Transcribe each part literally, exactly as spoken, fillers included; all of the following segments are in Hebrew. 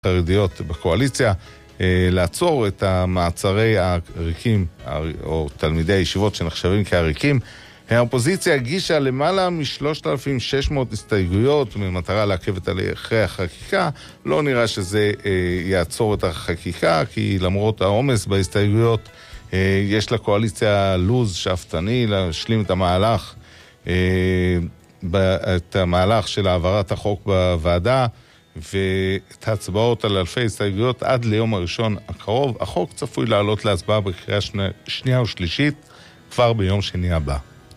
חרדיות בקואליציה, לעצור את המעצרי הריקים, או תלמידי הישיבות שנחשבים כהריקים. האופוזיציה הגישה למעלה מ-שלושת אלפים ושש מאות הסתייגויות במטרה לעכב את הליכי החקיקה. לא נראה שזה יעצור את החקיקה, כי למרות העומס בהסתייגויות, יש לקואליציה לוז שאפתני להשלים את המהלך, את המהלך של העברת החוק בוועדה, ואת ההצבעות על אלפי הסתייגויות עד ליום הראשון הקרוב. החוק צפוי לעלות להצבעה בקריאה שנייה ושלישית כבר ביום שני הבא.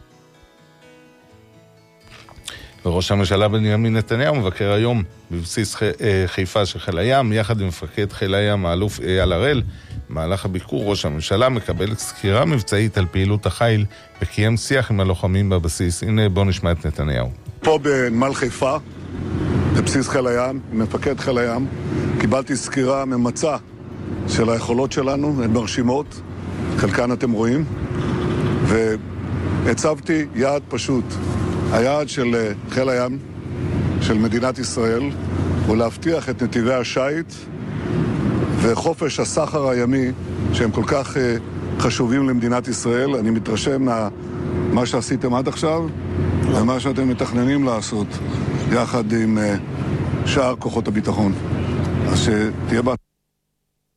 וראש הממשלה בנימין נתניהו מבקר היום בבסיס חיפה של חיל הים, יחד עם מפקד חיל הים האלוף אייל הראל. במהלך הביקור ראש הממשלה מקבל סקירה מבצעית על פעילות החיל וקיים שיח עם הלוחמים בבסיס. הנה בוא נשמע את נתניהו. פה בנמל חיפה, בבסיס חיל הים, מפקד חיל הים, קיבלתי סקירה ממצה של היכולות שלנו, הן מרשימות, חלקן אתם רואים, והצבתי יעד פשוט. היעד של חיל הים, של מדינת ישראל, הוא להבטיח את נתיבי השיט וחופש הסחר הימי, שהם כל כך חשובים למדינת ישראל. אני מתרשם מה שעשיתם עד עכשיו, ומה שאתם מתכננים לעשות, יחד עם שאר כוחות הביטחון. אז שתהיה בה...